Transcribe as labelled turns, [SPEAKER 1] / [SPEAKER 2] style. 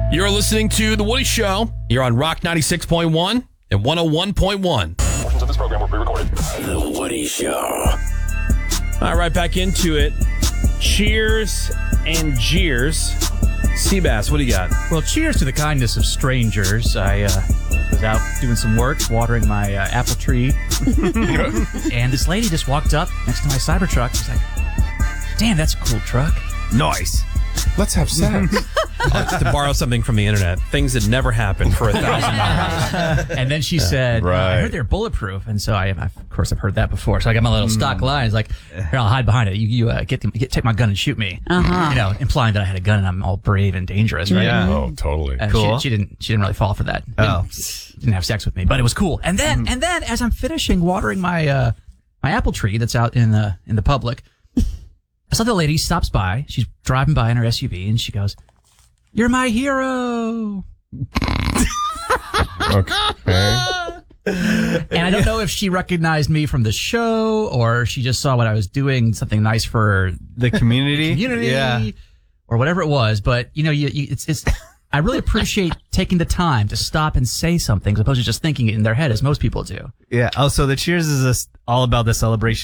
[SPEAKER 1] You're listening to The Woody Show. You're on Rock 96.1 and 101.1.
[SPEAKER 2] Portions of this program were pre-recorded.
[SPEAKER 1] The Woody Show. All right, back into it. Cheers and jeers. Seabass, what do you got?
[SPEAKER 3] Well, cheers to the kindness of strangers. I was out doing some work, watering my apple tree, and this lady just walked up next to my Cybertruck. She's like, damn, that's a cool truck.
[SPEAKER 4] Nice.
[SPEAKER 5] Let's have sex.
[SPEAKER 1] To borrow something from the internet. Things that never happened for $1,000.
[SPEAKER 3] And then she said,
[SPEAKER 5] right.
[SPEAKER 3] I heard they're bulletproof. And so of course, I've heard that before. So I got my little stock line. It's like, here, I'll hide behind it. You take my gun and shoot me. You know, implying that I had a gun and I'm all brave and dangerous, right?
[SPEAKER 1] Yeah.
[SPEAKER 5] Oh, totally.
[SPEAKER 3] And
[SPEAKER 4] Cool.
[SPEAKER 3] She didn't really fall for that. Didn't have sex with me, but it was cool. And then as I'm finishing watering my my apple tree that's out in the public, I saw the lady stops by. She's driving by in her SUV, and she goes, "You're my hero."
[SPEAKER 5] Okay.
[SPEAKER 3] And I don't know if she recognized me from the show or she just saw what I was doing, something nice for
[SPEAKER 4] The community? Yeah.
[SPEAKER 3] or whatever it was. But you know, it's. I really appreciate taking the time to stop and say something as opposed to just thinking it in their head as most people do.
[SPEAKER 4] Yeah. Oh, so the cheers is all about the celebration